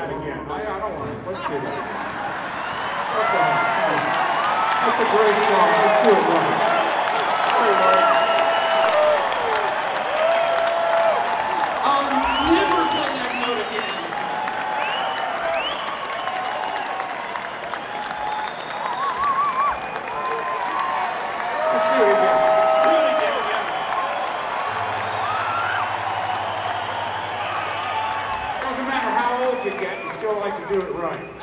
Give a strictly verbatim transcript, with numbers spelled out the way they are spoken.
that again. I, I don't want it. Let's do that. Okay. That's a great song. Let's do it right. Sorry, Mark. I'll never play that note again. Let's do it again. Let's do it again, yeah. Doesn't matter how old you get, you still like to do it right.